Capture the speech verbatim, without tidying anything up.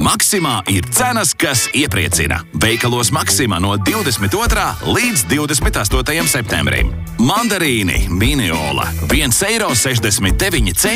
Maksimā ir cenas, kas iepriecina. Veikalos Maksimā no divdesmit otrā līdz divdesmit astotajam septembrim. Mandarīni Miniola viens eiro sešdesmit deviņi centi.